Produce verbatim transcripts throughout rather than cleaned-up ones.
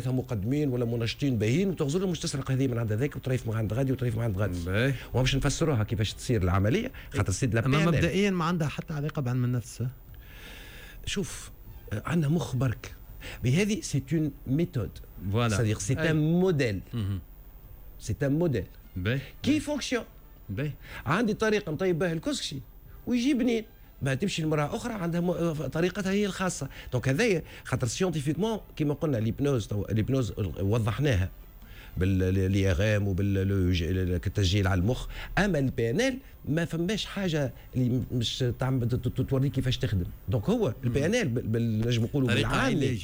ثلاثه مقدمين ولا منشطين باهين وتغزر مش تسرق هذه من عند هذاك وتريف من عند غادي وتريف من عند غادي، ومش نفسروها كيفاش تصير العمليه خاطر السيد لا. اما مبدئيا ما عندها حتى علاقه بعلم النفس. شوف عندنا مخ برك بهذه سي اون ميثود فوالا c'est-à-dire c'est un modèle c'est un modèle كي فونكسيون. عندي طريقه نطيب بها الكسكسي ويجي بنين، ما تمشي المراه اخرى عندها طريقتها هي الخاصه. دونك هذايا خاطر سيونتيفيكمون كيما قلنا ليبنوز ليبنوز وضحناها باللي ام وبالتسجيل على المخ، اما البي ان ال ما فماش حاجه اللي مش توريك كيفاش تخدم. دونك هو البي ان ال نجم نقولوا بالعامي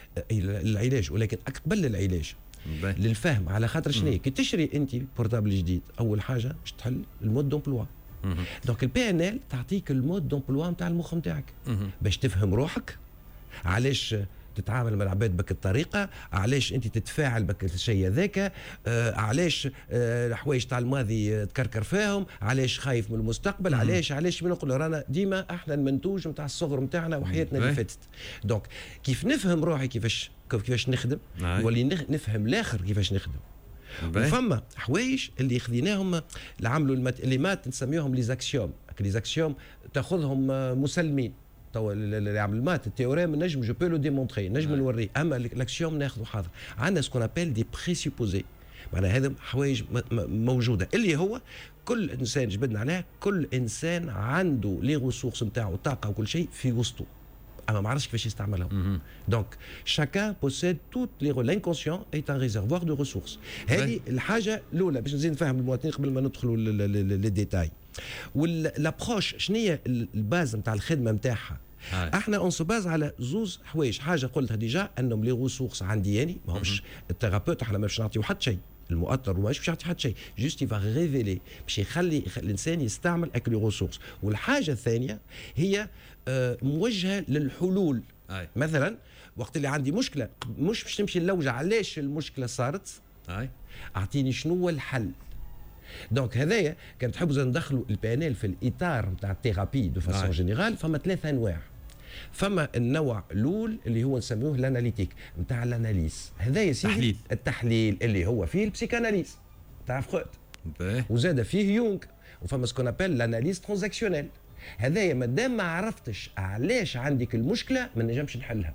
العلاج، ولكن قبل العلاج للفهم على خاطر شنو كي تشري انت بورتابل جديد اول حاجه باش تحل المود دومبلوا. دونك البي ان ال تعطيك المود دومبلوا نتاع المخ نتاعك باش تفهم روحك، علاش تتعامل مع العباد بك الطريقه، علاش انت تتفاعل بك الشيء هذاك، آه علاش آه الحوايج تاع الماضي تكركر فيهم، علاش خايف من المستقبل، علاش علاش من نقول رانا ديما احنا المنتوج نتاع الصغر نتاعنا وحياتنا اللي فاتت. دونك كيف نفهم روحي كيفاش كيفاش نخدم ولي نفهم الاخر كيفاش نخدم. وفما حوايج اللي خذيناهم اللي عملوا المات... اللي مات نسميهم لي زاكسيوم، لي زاكسيوم تاخذهم مسلمين. تو اللي عمل مات التيوريم نجم جو بو لو ديمونطري نجم نوريه، اما الاكسيوم ناخذوا حاضر. عندنا سكون ابل دي بريسيبوزي، معناها هذا حوايج موجوده اللي هو كل انسان جبدنا عليها، كل انسان عنده لي ريسورس نتاعو طاقه وكل شيء في وسطه، اما ما عرفش كيفاش يستعملهم. دونك شاكان بوسيد توت لي لانكونسيون ايت ان ريزرفوار دو ريسورس. هذه الحاجه الاولى باش نزيد نفهم المواطنين قبل ما ندخلوا لي ديتاي. والابروش شنو هي الباز نتاع الخدمه نتاعها؟ احنا اون سو باز على زوز حوايج. حاجه قلتها ديجا انهم لي ريسورس عندي يعني ماهمش الثيرابيوت، احنا ما باش نعطيو حتى شيء، المؤطر وما باش يعطي حتى شيء، جوست يفا ريفيلي باش يخلي الانسان يستعمل اكل ريسورس. والحاجه الثانيه هي آه موجهه للحلول. أي. مثلا وقت اللي عندي مشكله مش باش نمشي نلوج علاش المشكله صارت، أي. اعطيني شنو هو الحل. دونك هذايا كان تحبوا ندخلوا البانيل في الاطار نتاع الثيرابي دو فاسون جينيرال. فما ثلاثه انواع. فما النوع الاول اللي هو نسميوه الاناليتيك نتاع الاناليز، هذا يا سيدي التحليل. التحليل اللي هو فيه البسيكاناليز تاع فرويد، وزاد فيه يونغ. وفما سكون ابل الاناليز ترانزاكسيونيل. هذايا مادام ما عرفتش علاش عندك المشكله ما نجمش نحلها.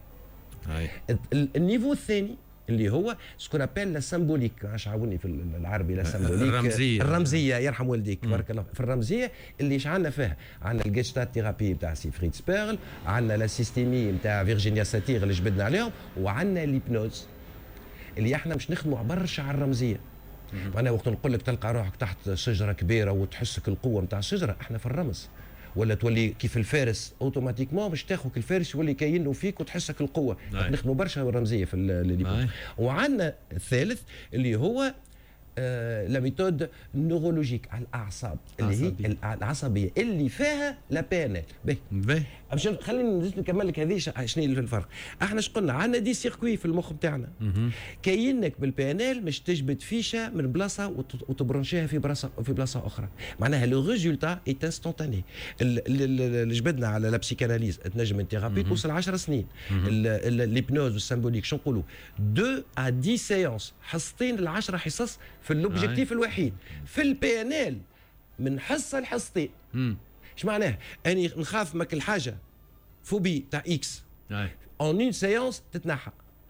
النيفو الثاني اللي هو سكون ابل لا سامبوليك، عاش عاوني في العربي لا سامبوليك، الرمزيه الرمزيه يرحم والديك بارك الله. في الرمزيه اللي شعلنا فيها عندنا الجيشتات ثيرابي نتاع سي فريتز بيرل، عندنا لا سيستيمي نتاع فيرجينيا ساتير اللي جبدنا عليهم، وعندنا ليبنوز اللي احنا مش نخدموا برشا على الرمزيه. وانا وقت نقول لك تلقى روحك تحت شجره كبيره وتحسك القوه نتاع الشجره، احنا في الرمز. ولا تولي كيف الفارس اوتوماتيكمون باش تاخذ الفارس يولي كاينه فيك وتحسك القوه. نخدموا برشا الرمزيه في اللي. وعندنا الثالث اللي هو آه لا ميثود نورولوجيك على الاعصاب اللي هي العصبيه اللي فيها لا بي ان ال. باهي باش خليني نكمل لك هذه شنو الفرق. احنا اش قلنا؟ عندنا دي سيركوي في المخ نتاعنا كاينك بالبي ان ال مش تجبد فيشه من بلاصه وتبرنشيها في بلاصه في بلاصه اخرى، معناها لو ريزولتا ايت انستونتاني. اللي جبدنا على لا بسيكاناليز تنجم الثيرابي توصل عشر سنين. الهيبنوز والسامبوليك شنو نقولوا اثنين à عشرة سيونس، حصتين ل عشرة حصص في الاوبجيكتيف الوحيد. في البي ان ال من حصه لحصتين. ايش معناه؟ اني نخاف ماك الحاجه فوبي تاع اكس اون اون سيونس تتنحى،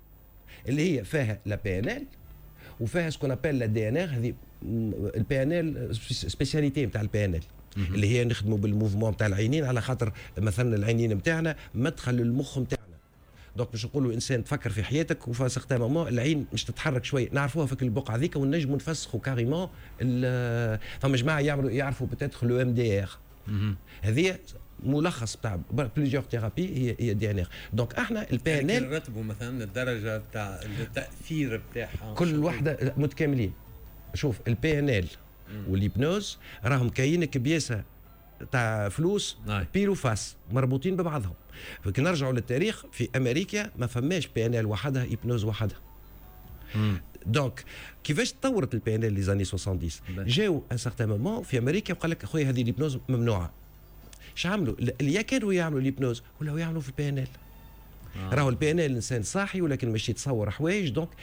اللي هي فيها لا بي ان ال وفيها سكون ابل لا دي ان ار. هذه البي ان ال سبيسياليتي نتاع البي ان ال اللي هي نخدموا بالموفمون نتاع العينين، على خاطر مثلا العينين نتاعنا مدخل المخ نتاعنا. دونك باش نقولوا انسان تفكر في حياتك وفي سيغتان مومون العين مش تتحرك شويه، نعرفوها في البقعه هذيك ونجموا نفسخوا كاريمون. فما جماعه يعملوا يعرفوا بتاتخ لو ام دي ار، هذه ملخص تاع بليزيور ثيرابي هي هي دي ان ار. دونك احنا البي ان ال نرتبوا مثلا الدرجه تاع التاثير بتاعها كل واحده متكاملين. شوف البي ان ال والهيبنوز راهم كاينك بياسه تاع فلوس بيل وفاس مربوطين ببعضهم. فكي نرجعوا للتاريخ في امريكا ما فماش بي ان ال وحدها هيبنوز وحدها. دونك كيفاش تطورت البي ان ال لي زاني سبعين؟ جاو ان سارتان مومون في امريكا وقال لك اخويا هذه الهيبنوز ممنوعه. اش عملوا؟ اللي كانوا يعملوا الهيبنوز ولاو يعملوا في البي ان ال. راهو البي ان ال الانسان صاحي ولكن مش يتصور حوايج، دونك